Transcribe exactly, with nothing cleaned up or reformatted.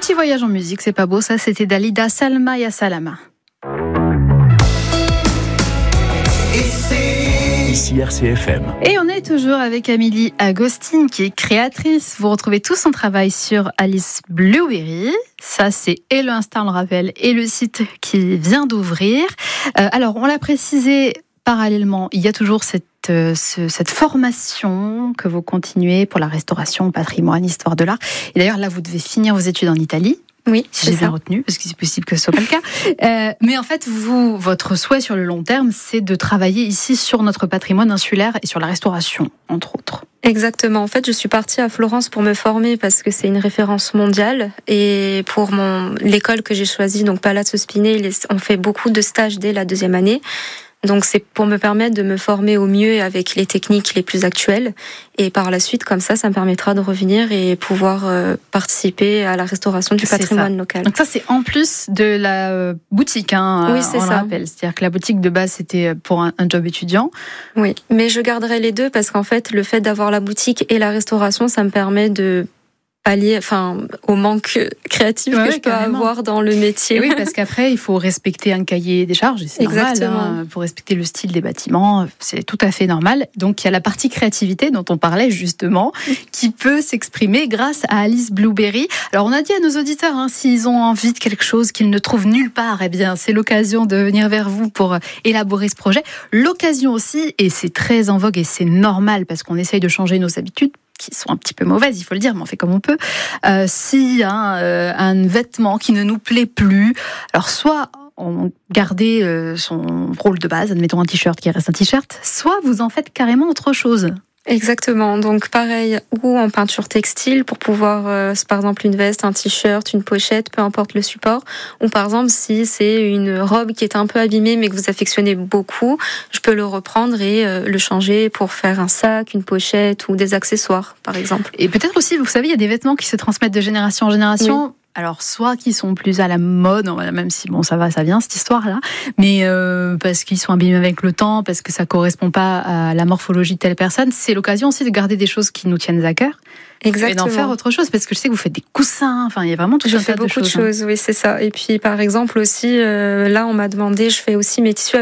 petit voyage en musique, c'est pas beau ça, c'était Dalida, Salma ya Salama. Ici R C F M. Et on est toujours avec Amélie Agostine qui est créatrice. Vous retrouvez tout son travail sur Alice Blueberry. Ça, c'est et le Insta, on le rappelle, et le site qui vient d'ouvrir. Euh, alors, on l'a précisé parallèlement, il y a toujours cette, euh, ce, cette formation que vous continuez pour la restauration, patrimoine, histoire de l'art. Et d'ailleurs, là, vous devez finir vos études en Italie. Oui, si j'ai bien retenu, parce que c'est possible que ce soit pas le cas. Euh, mais en fait, vous, votre souhait sur le long terme, c'est de travailler ici sur notre patrimoine insulaire et sur la restauration, entre autres. Exactement. En fait, je suis partie à Florence pour me former parce que c'est une référence mondiale. Et pour mon l'école que j'ai choisie, donc Palazzo Spinelli, on fait beaucoup de stages dès la deuxième année. Donc c'est pour me permettre de me former au mieux avec les techniques les plus actuelles. Et par la suite, comme ça, ça me permettra de revenir et pouvoir euh, participer à la restauration du c'est patrimoine ça. local. Donc ça, c'est en plus de la euh, boutique, hein, oui, c'est on ça. le rappelle. C'est-à-dire que la boutique de base, c'était pour un, un job étudiant. Oui, mais je garderai les deux parce qu'en fait, le fait d'avoir la boutique et la restauration, ça me permet de pallier, enfin, au manque créatif ouais, que je peux carrément. avoir dans le métier. Et oui, parce qu'après, il faut respecter un cahier des charges, c'est Exactement. normal. Hein, pour respecter le style des bâtiments, c'est tout à fait normal. Donc, il y a la partie créativité dont on parlait justement, qui peut s'exprimer grâce à Alice Blueberry. Alors, on a dit à nos auditeurs, hein, s'ils ont envie de quelque chose qu'ils ne trouvent nulle part, eh bien, c'est l'occasion de venir vers vous pour élaborer ce projet. L'occasion aussi, et c'est très en vogue et c'est normal parce qu'on essaye de changer nos habitudes, qui sont un petit peu mauvaises, il faut le dire, mais on fait comme on peut. Euh, si hein, euh, un vêtement qui ne nous plaît plus, alors soit on gardez euh, son rôle de base, admettons un t-shirt qui reste un t-shirt, soit vous en faites carrément autre chose. Exactement, donc pareil, ou en peinture textile pour pouvoir, euh, par exemple une veste, un t-shirt, une pochette, peu importe le support, ou par exemple si c'est une robe qui est un peu abîmée mais que vous affectionnez beaucoup, je peux le reprendre et euh, le changer pour faire un sac, une pochette ou des accessoires par exemple. Et peut-être aussi, vous savez, il y a des vêtements qui se transmettent de génération en génération. Oui. Alors, soit qui sont plus à la mode, même si bon, ça va, ça vient cette histoire-là, mais euh, parce qu'ils sont abîmés avec le temps, parce que ça correspond pas à la morphologie de telle personne, c'est l'occasion aussi de garder des choses qui nous tiennent à cœur. Exactement. Et d'en faire autre chose, parce que je sais que vous faites des coussins, enfin, il y a vraiment tout je un tas de choses. Je fais beaucoup de choses, hein. Oui, c'est ça. Et puis, par exemple aussi, euh, là, on m'a demandé, je fais aussi mes tissus